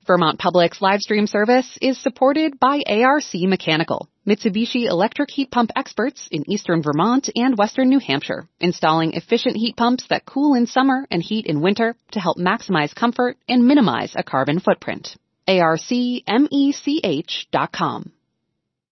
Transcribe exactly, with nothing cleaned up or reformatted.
Vermont Public's live stream service is supported by A R C Mechanical, Mitsubishi electric heat pump experts in eastern Vermont and western New Hampshire, installing efficient heat pumps that cool in summer and heat in winter to help maximize comfort and minimize a carbon footprint. A R C mech dot com.